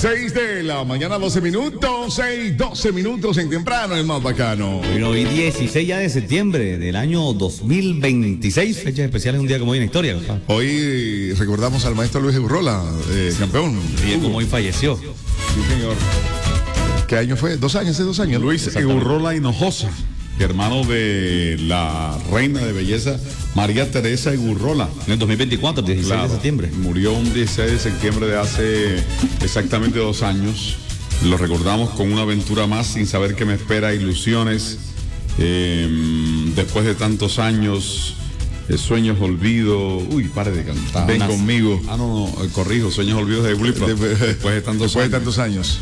6 de la mañana, 12 minutos, 6, 12 minutos en temprano, es más bacano. Bueno, hoy 16 ya de septiembre del año 2026, fechas especiales, un día como hoy en la historia, papá. Hoy recordamos al maestro Luis Urrola, campeón. Y como hoy falleció. Sí, señor. ¿Qué año fue? 2 años, hace 2 años. Luis Urrola Hinojosa, hermano de la reina de belleza María Teresa Urrola. En el 2024, 16 de septiembre. Murió un 16 de septiembre de hace exactamente 2 años. Lo recordamos con una aventura más, sin saber qué me espera, ilusiones. Después de tantos años, sueños olvido. Uy, pare de cantar. Ven conmigo. Corrijo, sueños olvidos de Willy. Después de tantos años.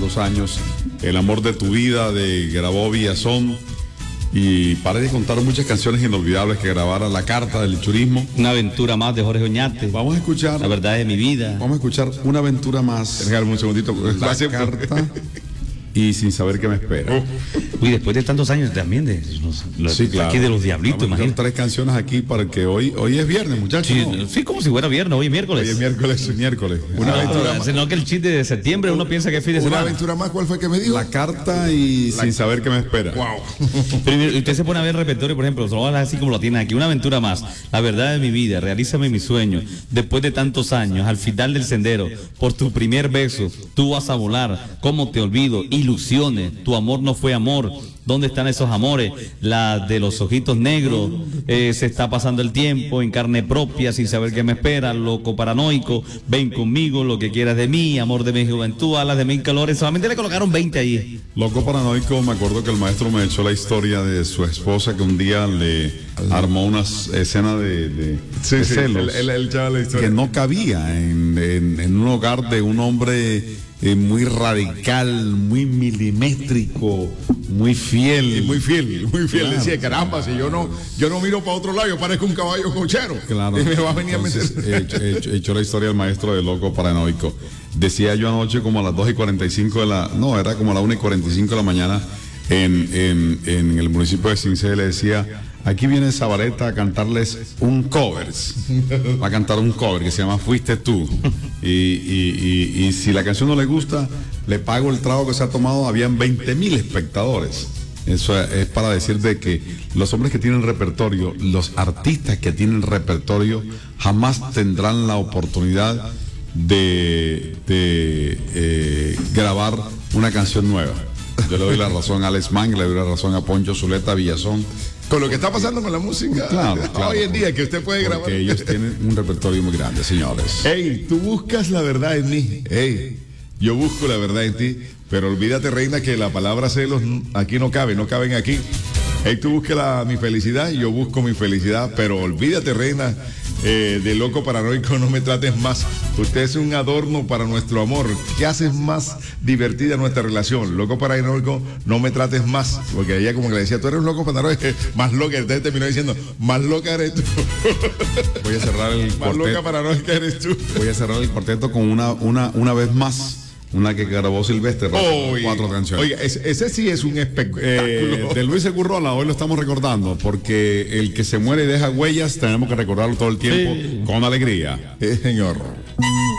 El amor de tu vida, de grabó Villazón. Y para de contar muchas canciones inolvidables que grabara. La Carta del Churismo. Una aventura más de Jorge Oñate. Vamos a escuchar La verdad de mi vida. Vamos a escuchar una aventura más. Regálame un segundito. La Carta y Sin saber qué me espera. Uy, después de tantos años también sí, claro. Aquí de los Diablitos, imagínate. 3 canciones aquí para que hoy es viernes, muchachos. Sí, ¿no? Sí, como si fuera viernes, hoy es miércoles. Hoy es miércoles. Una aventura más. Sino que el chiste de septiembre uno piensa que es fin de semana. Una aventura más, ¿cuál fue que me dijo? La Carta y Sin saber qué me espera. Wow. Primero, usted se pone a ver el repertorio, por ejemplo, solo así como lo tiene aquí. Una aventura más. La verdad de mi vida, realízame mi sueño. Después de tantos años, al final del sendero, por tu primer beso, tú vas a volar. ¿Cómo te olvido? Ilusiones. Tu amor no fue amor. ¿Dónde están esos amores? La de los ojitos negros, se está pasando el tiempo en carne propia, sin saber qué me espera, loco paranoico, ven conmigo, lo que quieras de mí, amor de mi juventud, alas de mil colores, solamente le colocaron 20 allí. Loco paranoico, me acuerdo que el maestro me echó la historia de su esposa que un día le armó una escena de celos, él echaba la historia. que no cabía en un hogar de un hombre muy radical, muy milimétrico, muy fiel. Y muy fiel. Claro. Decía, caramba, si yo no miro para otro lado, yo parezco un caballo cochero. Claro. Y me va a venir Entonces, a meter. echó la historia del maestro de Loco Paranoico. Decía yo anoche como a las 2:45 era como a las 1:45 de la mañana en el municipio de Cincé, le decía: aquí viene Zabaleta a cantarles un covers. Va a cantar un cover que se llama Fuiste tú. Y si la canción no le gusta, le pago el trago que se ha tomado. Habían 20,000 espectadores. Eso es para decir de que los hombres que tienen repertorio, los artistas que tienen repertorio, jamás tendrán la oportunidad de grabar una canción nueva. Yo le doy la razón a Alex Mann, le doy la razón a Poncho Zuleta Villazón. Con lo que está pasando con la música claro, hoy en día, que usted puede grabar. Porque ellos tienen un repertorio muy grande, señores. Ey, tú buscas la verdad en mí. Ey, yo busco la verdad en ti. Pero olvídate, reina, que la palabra celos aquí no caben aquí. Ey, tú buscas mi felicidad y yo busco mi felicidad. Pero olvídate, reina, de loco paranoico, no me trates más. Usted es un adorno para nuestro amor. ¿Qué haces más divertida nuestra relación? Loco paranoico, no me trates más. Porque ella como que le decía, tú eres un loco paranoico, más loca. Entonces terminó diciendo, más loca eres tú. Voy a cerrar el más cuarteto. Loca paranoica eres tú. Voy a cerrar el cuarteto con una vez más. Una que grabó Silvestre, 4 canciones. Oiga, ese sí es un espectáculo. De Luis Urrola, hoy lo estamos recordando, porque el que se muere y deja huellas, tenemos que recordarlo todo el tiempo, sí, con alegría. Señor.